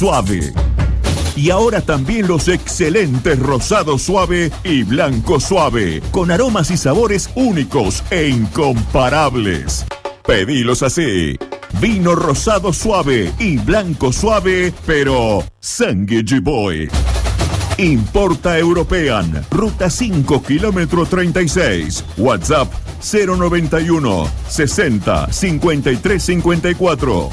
Suave. Y ahora también los excelentes Rosado Suave y Blanco Suave, con aromas y sabores únicos e incomparables. Pedilos así: vino rosado suave y blanco suave, pero Sangue Boy. Importa European, Ruta 5, kilómetro 36. WhatsApp 091 60 53 54.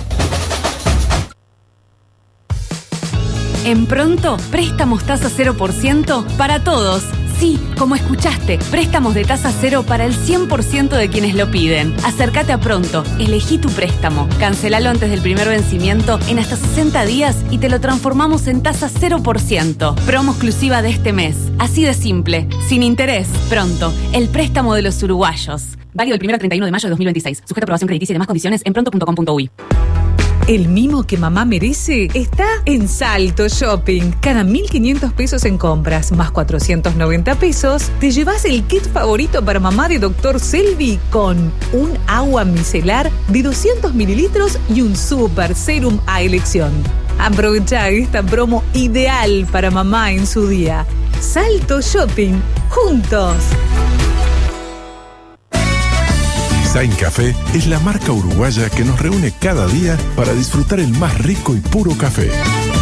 En Pronto, préstamos tasa 0% para todos. Sí, como escuchaste, préstamos de tasa cero para el 100% de quienes lo piden. Acércate a Pronto, elegí tu préstamo, cancelalo antes del primer vencimiento en hasta 60 días y te lo transformamos en tasa 0%. Promo exclusiva de este mes. Así de simple, sin interés. Pronto, el préstamo de los uruguayos. Válido del 1 al 31 de mayo de 2026. Sujeto a aprobación crediticia y demás condiciones en pronto.com.uy. El mimo que mamá merece está en Salto Shopping. Cada 1.500 pesos en compras más 490 pesos, te llevas el kit favorito para mamá de Dr. Selvi con un agua micelar de 200 mililitros y un super serum a elección. Aprovecha esta promo ideal para mamá en su día. Salto Shopping, juntos. Zain Café es la marca uruguaya que nos reúne cada día para disfrutar el más rico y puro café.